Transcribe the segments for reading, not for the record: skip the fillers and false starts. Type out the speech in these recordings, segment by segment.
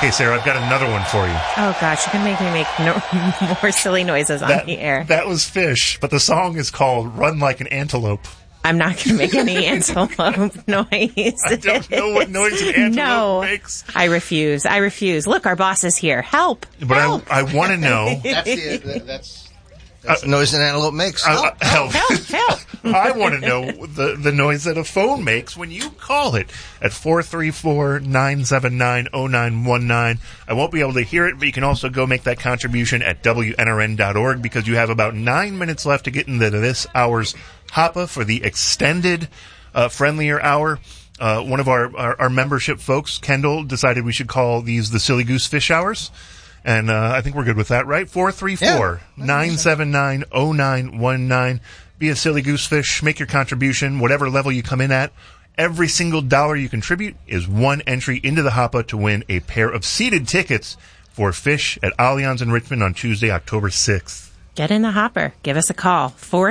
Okay, Sarah, I've got another one for you. Oh, gosh, you can make me make more silly noises on the air. That was Fish, but the song is called Run Like an Antelope. I'm not going to make any antelope noise. I don't know what noise an antelope makes. I refuse. Look, our boss is here. Help. But help. I want to know. That's the noise an antelope makes. Help. I want to know the noise that a phone makes when you call it at 434-979-0919. I won't be able to hear it, but you can also go make that contribution at WNRN.org because you have about 9 minutes left to get into this hour's Hapa for the extended friendlier hour. One of our membership folks, Kendall, decided we should call these the Silly Goose Fish Hours. And I think we're good with that, right? 434-979-0919. Be a silly goose fish. Make your contribution, whatever level you come in at. Every single dollar you contribute is one entry into the Hapa to win a pair of seated tickets for Fish at Allianz in Richmond on Tuesday, October 6th. Get in the hopper. Give us a call.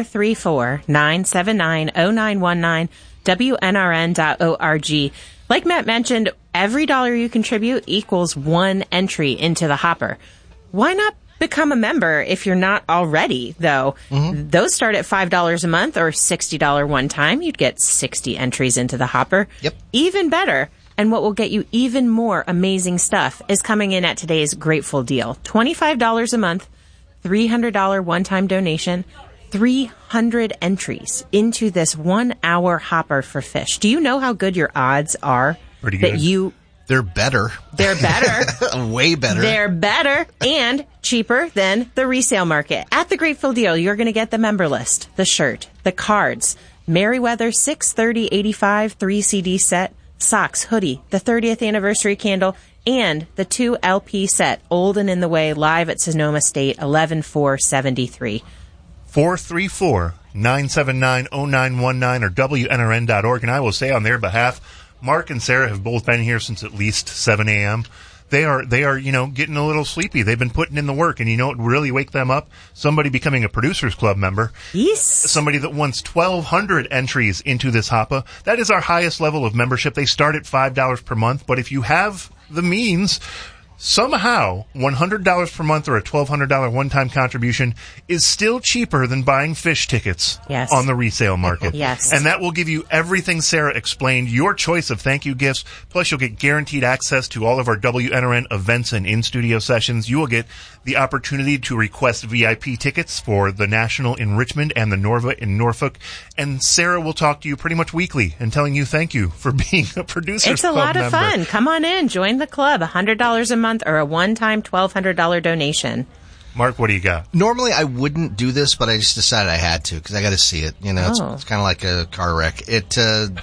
434-979-0919. WNRN.org. Like Matt mentioned, every dollar you contribute equals one entry into the hopper. Why not become a member if you're not already, though? Mm-hmm. Those start at $5 a month or $60 one time. You'd get 60 entries into the hopper. Yep. Even better. And what will get you even more amazing stuff is coming in at today's Grateful deal. $25 a month, $300 one-time donation, 300 entries into this 1 hour hopper for Fish. Do you know how good your odds are? Pretty good. They're better. They're better. Way better. They're better and cheaper than the resale market. At the Grateful Deal, you're going to get the member list, the shirt, the cards, Merriweather 63085 3-CD set, socks, hoodie, the 30th anniversary candle, and the 2 LP set, Old and in the Way, live at Sonoma State, 11/4/73. 434-979-0919 or WNRN.org. And I will say on their behalf, Mark and Sarah have both been here since at least 7 a.m. They are, getting a little sleepy. They've been putting in the work, and what would really wake them up? Somebody becoming a Producers Club member. Yes. Somebody that wants 1,200 entries into this Hapa. That is our highest level of membership. They start at $5 per month, but if you have the means, somehow, $100 per month or a $1,200 one-time contribution is still cheaper than buying Fish tickets on the resale market. Yes. And that will give you everything Sarah explained, your choice of thank you gifts, plus you'll get guaranteed access to all of our WNRN events and in-studio sessions. You will get the opportunity to request VIP tickets for the National in Richmond and the Norva in Norfolk. And Sarah will talk to you pretty much weekly and telling you thank you for being a Producers Club member. It's a lot of fun. Come on in. Join the club. $100 a month or a one-time $1,200 donation. Mark, what do you got? Normally I wouldn't do this, but I just decided I had to because I got to see it. It's kind of like a car wreck. The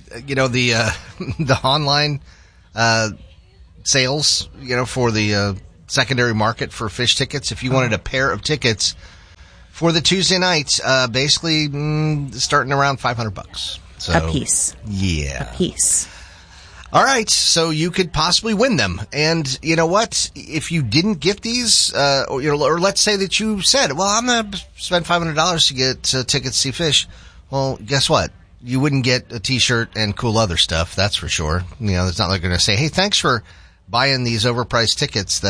online sales, for the secondary market for Fish tickets. If you wanted a pair of tickets for the Tuesday night, basically starting around $500. So, a piece. Yeah. A piece. All right, so you could possibly win them. And you know what? If you didn't get these, or let's say that you said, well, I'm going to spend $500 to get tickets to see Fish. Well, guess what? You wouldn't get a T-shirt and cool other stuff, that's for sure. It's not like they're going to say, hey, thanks for buying these overpriced tickets that